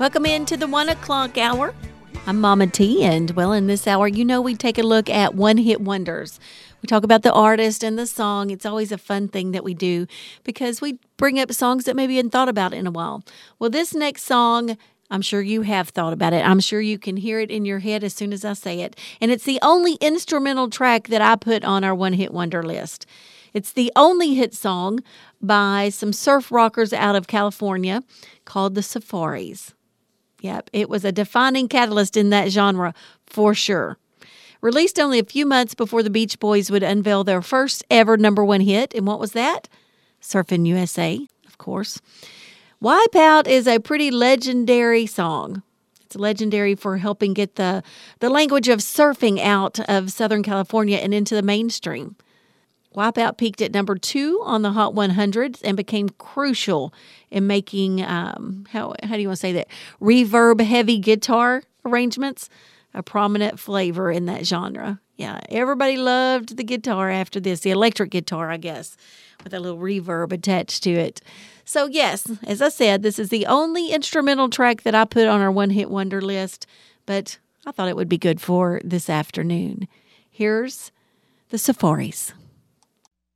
Welcome into the 1 o'clock hour. I'm Mama T, and in this hour, we take a look at one-hit wonders. We talk about the artist and the song. It's always a fun thing that we do because we bring up songs that maybe you hadn't thought about in a while. Well, this next song, I'm sure you have thought about it. I'm sure you can hear it in your head as soon as I say it. And it's the only instrumental track that I put on our one-hit wonder list. It's the only hit song by some surf rockers out of California called the Safaris. Yep, it was a defining catalyst in that genre for sure. Released only a few months before the Beach Boys would unveil their first ever number one hit. And what was that? Surfin' USA, of course. Wipeout is a pretty legendary song. It's legendary for helping get the language of surfing out of Southern California and into the mainstream. Wipeout peaked at number 2 on the Hot 100 and became crucial in making, how do you want to say that, reverb-heavy guitar arrangements a prominent flavor in that genre. Yeah, everybody loved the guitar after this, the electric guitar, I guess, with a little reverb attached to it. So, yes, as I said, this is the only instrumental track that I put on our one-hit wonder list, but I thought it would be good for this afternoon. Here's the Safaris.